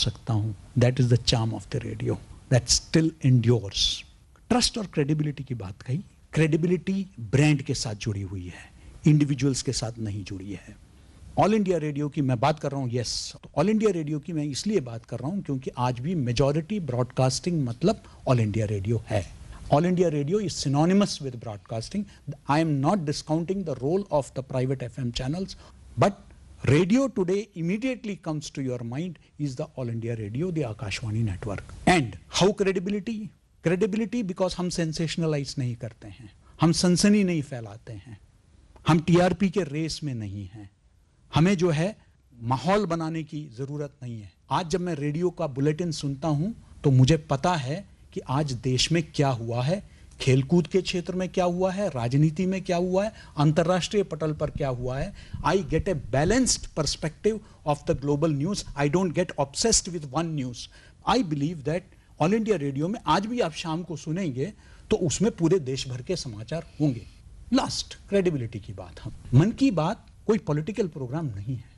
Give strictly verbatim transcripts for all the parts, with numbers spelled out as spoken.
सकता हूँ, that is the charm of the radio that still endures. Trust और credibility की बात कही, क्रेडिबिलिटी ब्रांड के साथ जुड़ी हुई है, इंडिविजुअल्स के साथ नहीं जुड़ी है। ऑल इंडिया रेडियो की मैं बात कर रहा हूँ, यस, तो ऑल इंडिया रेडियो की मैं इसलिए बात कर रहा हूँ क्योंकि आज भी मेजॉरिटी ब्रॉडकास्टिंग मतलब ऑल इंडिया रेडियो है। All India radio is synonymous with broadcasting. I am not discounting the role of the private F M channels, but radio today immediately comes to your mind is the all India radio, the Akashvani network. And how credibility? Credibility because हम sensationalize नहीं करते हैं, हम सनसनी नहीं फैलाते हैं, हम टीआरपी के रेस में नहीं हैं, हमें जो है माहौल बनाने की जरूरत नहीं है। आज जब मैं रेडियो का बुलेटिन सुनता हूं तो मुझे पता है कि आज देश में क्या हुआ है, खेलकूद के क्षेत्र में क्या हुआ है, राजनीति में क्या हुआ है, अंतर्राष्ट्रीय पटल पर क्या हुआ है। I get a balanced perspective of the global news. I don't get obsessed with one news. I believe that all India radio में आज भी आप शाम को सुनेंगे तो उसमें पूरे देश भर के समाचार होंगे। लास्ट, क्रेडिबिलिटी की बात। हम मन की बात कोई पॉलिटिकल प्रोग्राम नहीं है।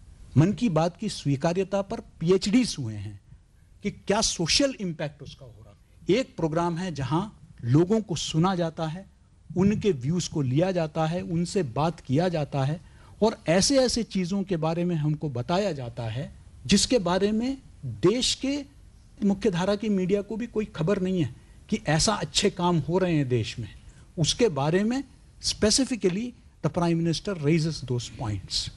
मन की बात की स्वीकार्यता पर पीएचडी हुए हैं कि क्या सोशल इंपैक्ट उसका हो रहा। एक प्रोग्राम है जहां लोगों को सुना जाता है, उनके व्यूज को लिया जाता है, उनसे बात किया जाता है और ऐसे ऐसे चीजों के बारे में हमको बताया जाता है जिसके बारे में देश के मुख्यधारा की मीडिया को भी कोई खबर नहीं है कि ऐसा अच्छे काम हो रहे हैं देश में। उसके बारे में specifically the prime minister raises those points.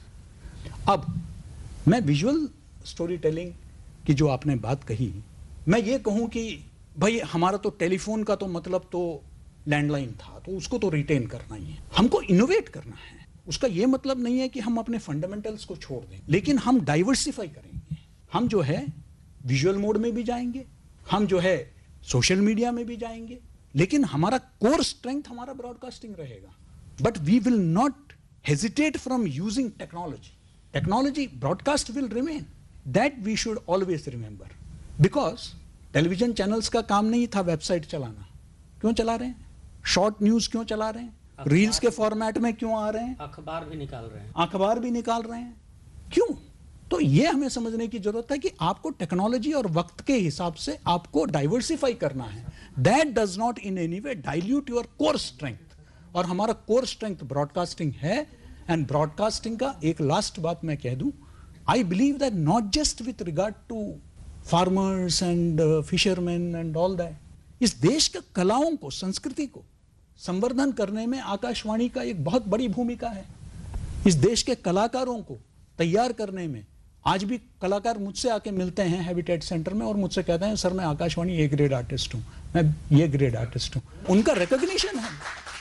अब मैं विजुअल स्टोरी टेलिंग की जो आपने बात कही, मैं ये कहूं कि भाई हमारा तो टेलीफोन का तो मतलब तो लैंडलाइन था, तो उसको तो रिटेन करना ही है, हमको इनोवेट करना है। उसका ये मतलब नहीं है कि हम अपने फंडामेंटल्स को छोड़ दें, लेकिन हम डाइवर्सिफाई करेंगे। हम जो है विजुअल मोड में भी जाएंगे, हम जो है सोशल मीडिया में भी जाएंगे, लेकिन हमारा कोर स्ट्रेंथ हमारा ब्रॉडकास्टिंग रहेगा। But we will not hesitate from using technology. Technology, broadcast will remain, that we should always remember. Because television channels का काम नहीं था वेबसाइट चलाना, क्यों चला रहे हैं? शॉर्ट न्यूज क्यों चला रहे हैं? रील्स के फॉर्मेट में क्यों आ रहे हैं? अखबार भी निकाल रहे हैं अखबार भी निकाल रहे हैं क्यों? तो ये हमें समझने की जरूरत है कि आपको टेक्नोलॉजी और वक्त के हिसाब से आपको डाइवर्सिफाई करना है। That does not in any way dilute your core strength. और हमारा कोर स्ट्रेंथ ब्रॉडकास्टिंग है। एंड ब्रॉडकास्टिंग का एक लास्ट बात मैं कह दूं, I believe that not just with regard to farmers and uh, fishermen and all that, इस देश के कलाओं को, संस्कृति को संवर्धन करने में आकाशवाणी का एक बहुत बड़ी भूमिका है। इस देश के कलाकारों को तैयार करने में आज भी कलाकार मुझसे आके मिलते हैं हैबिटेट सेंटर में और मुझसे कहते हैं सर मैं आकाशवाणी ए ग्रेड आर्टिस्ट हूं, मैं ये ग्रेड आर्टिस्ट हूं। उनका रिकॉग्निशन है।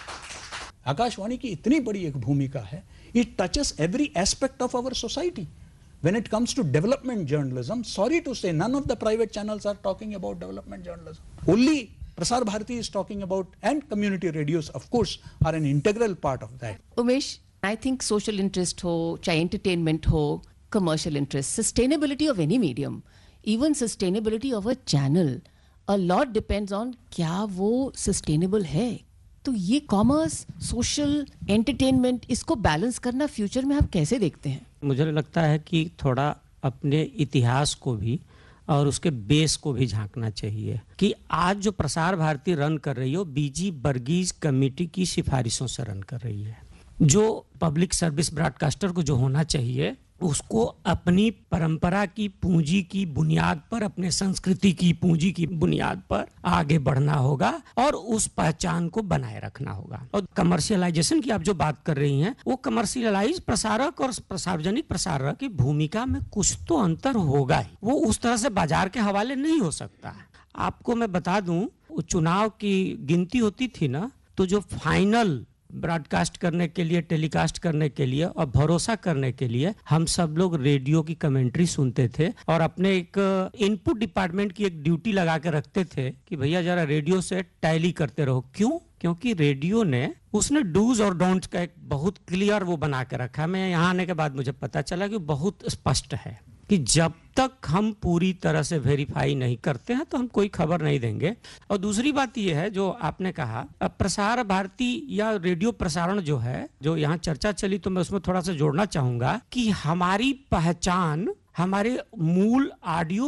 आकाशवाणी की इतनी बड़ी एक भूमिका है, it touches every aspect of our society. When it comes to development journalism, sorry to say, none of the private channels are talking about development journalism. Only Prasar Bharati is talking about, and community radios, of course, are an integral part of that. Umesh, I think social interest ho, चाहे entertainment ho, commercial interest, sustainability of any medium, even sustainability of a channel, a lot depends on क्या वो sustainable है। तो ये commerce, social, entertainment, इसको balance करना future में आप कैसे देखते हैं? मुझे लगता है कि थोड़ा अपने इतिहास को भी और उसके बेस को भी झांकना चाहिए कि आज जो प्रसार भारती रन कर रही हो, बीजी बर्गीज कमेटी की सिफारिशों से रन कर रही है। जो पब्लिक सर्विस ब्रॉडकास्टर को जो होना चाहिए, उसको अपनी परंपरा की पूंजी की बुनियाद पर, अपने संस्कृति की पूंजी की बुनियाद पर आगे बढ़ना होगा और उस पहचान को बनाए रखना होगा। और कमर्शियलाइजेशन की आप जो बात कर रही हैं, वो कमर्शियलाइज प्रसारक और सार्वजनिक प्रसारक की भूमिका में कुछ तो अंतर होगा ही। वो उस तरह से बाजार के हवाले नहीं हो सकता। आपको मैं बता दूं, चुनाव की गिनती होती थी ना, तो जो फाइनल ब्रॉडकास्ट करने के लिए, टेलीकास्ट करने के लिए और भरोसा करने के लिए हम सब लोग रेडियो की कमेंट्री सुनते थे और अपने एक इनपुट डिपार्टमेंट की एक ड्यूटी लगा के रखते थे कि भैया जरा रेडियो से टैली करते रहो। क्यों? क्योंकि रेडियो ने उसने डूज और डोंट्स का एक बहुत क्लियर वो बना के रखा। मैं यहाँ आने के बाद मुझे पता चला कि बहुत स्पष्ट है कि जब तक हम पूरी तरह से वेरीफाई नहीं करते हैं तो हम कोई खबर नहीं देंगे। और दूसरी बात यह है जो आपने कहा, प्रसार भारती या रेडियो प्रसारण जो है, जो यहाँ चर्चा चली, तो मैं उसमें थोड़ा सा जोड़ना चाहूंगा कि हमारी पहचान हमारे मूल ऑडियो